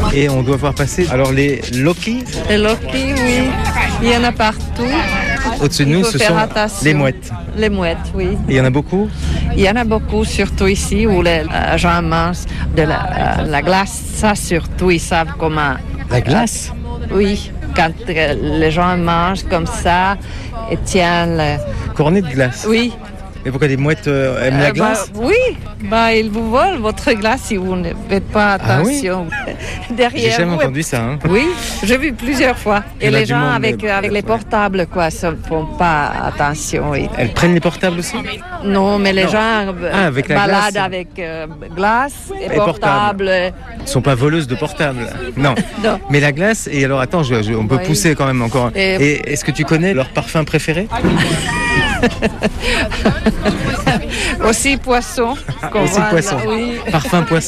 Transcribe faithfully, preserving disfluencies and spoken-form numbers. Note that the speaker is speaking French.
Et on doit voir passer alors les Loki. Les Loki, oui. Il y en a partout. Au-dessus de Il nous, faut ce faire sont attention. les mouettes. Les mouettes, oui. Et il y en a beaucoup? Il y en a beaucoup, surtout ici, où les euh, gens mangent de la, euh, la glace. Ça, surtout, ils savent comment... La glace? Oui, quand euh, les gens mangent comme ça et tiennent... Le... Cornet de glace? Oui. Et pourquoi les mouettes euh, aiment Euh, la glace? bah, Oui, bah, ils vous volent votre glace si vous ne faites pas attention. Ah oui? Derrière J'ai jamais vous, entendu ça. Hein. Oui, j'ai vu plusieurs fois. Il y Et en a les du gens monde, avec, mais- avec les ouais. portables, quoi, ne font pas attention. Oui. Elles prennent les portables aussi? Non, mais les Non. gens euh, Ah, avec la baladent glace. avec euh, glace et, Et portable. portable. Elles sont pas voleuses de portables. Non. Non. Mais la glace, et alors attends, je- je- on peut Oui. pousser quand même encore. Et- Et est-ce que tu connais leur parfum préféré? Aussi poisson. qu'on Aussi voit là, poisson. oui. Parfum poisson.